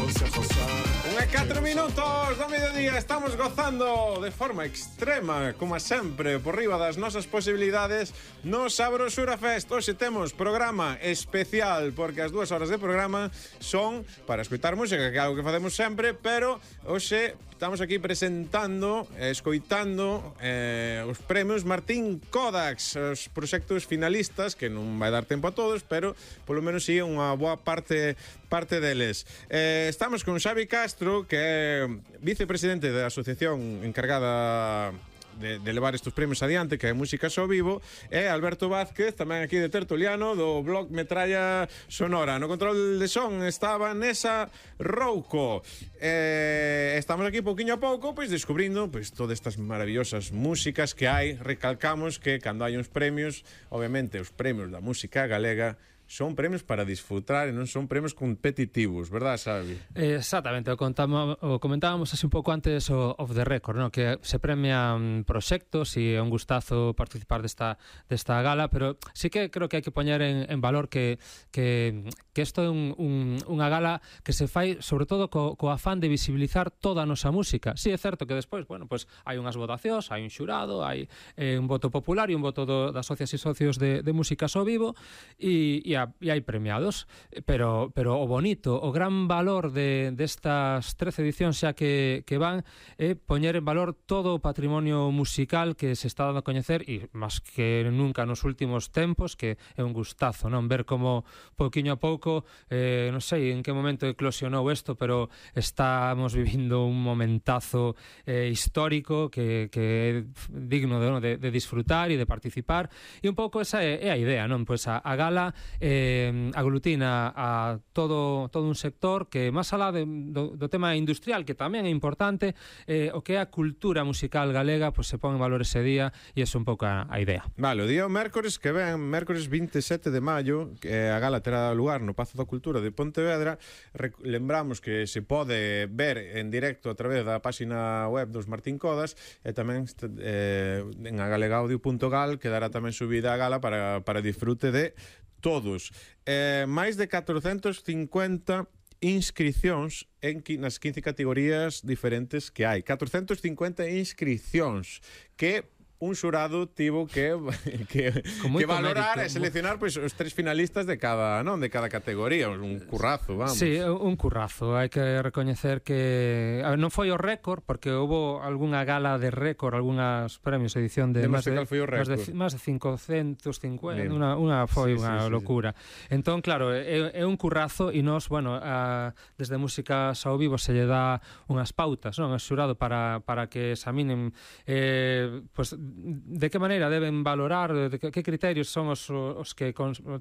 4 minutos do mediodía, estamos gozando de forma extrema, como sempre, por riba das nosas posibilidades no Sabrosura Fest. Hoxe temos programa especial, porque as 2 horas de programa son para escoitar música, que é algo que facemos sempre, pero hoxe estamos aquí presentando, escoitando os premios Martín Kodax, os proxectos finalistas, que non vai dar tempo a todos, pero polo menos sí unha boa parte deles. Estamos con Xavi Castro, que é vicepresidente da asociación encargada de levar estes premios adiante, que é Músicas ao Vivo, e Alberto Vázquez, tamén aquí de tertuliano, do blog Metralla Sonora. No control de son estaba Nesa Rouco. Estamos aquí pouquiño a pouco, pois descubrindo pois todas estas maravillosas músicas que hai. Recalcamos que cando hai uns premios, obviamente os premios da música galega son premios para disfrutar e non son premios competitivos, verdad, Xavi? Exactamente, o comentábamos así un pouco antes off the record, ¿no? Que se premian proxectos e é un gustazo participar desta gala, pero sí que creo que hai que poñer en valor que isto é unha gala que se fai sobre todo co afán de visibilizar toda a nosa música. Sí, é certo que despois, bueno, pues hai unhas votacións, hai un xurado, hai un voto popular e un voto das socias e socios de músicas ao vivo e hai premiados, pero o bonito, o gran valor destas 13 edicións xa que van é poñer en valor todo o patrimonio musical que se está dando a coñecer e máis que nunca nos últimos tempos, que é un gustazo, non? Ver como pouquiño a pouco, non sei en que momento eclosionou isto, pero estamos vivindo un momentazo histórico que é digno de disfrutar e de participar, e un pouco esa é a idea, non? Pois a gala aglutina a todo un sector que, máis alá do tema industrial, que tamén é importante, o que é a cultura musical galega, pois se pon en valor ese día, e é un pouco a idea. Vale, o día o mércores que ven, mércores 27 de maio, que a gala terá lugar no Pazo da Cultura de Pontevedra. Lembramos que se pode ver en directo a través da página web dos Martín Kodax, e tamén en agalegaudio.gal quedará tamén subida a gala para disfrute de todos. Máis de 450 inscricións nas 15 categorías diferentes que hai. 450 inscricións que un xurado tivo que valorar e seleccionar pois os 3 finalistas de cada categoría, un currazo, vamos. Sí, un currazo, hai que recoñecer que non foi o récord, porque houve algunha gala de récord, algunhas premios, edición de máis de 550, unha foi unha locura. Entón, claro, é un currazo e nós, bueno, desde Músicas ao Vivo se lle dá unhas pautas, non, ao xurado para que examinen pois de que maneira deben valorar, de que criterios son os que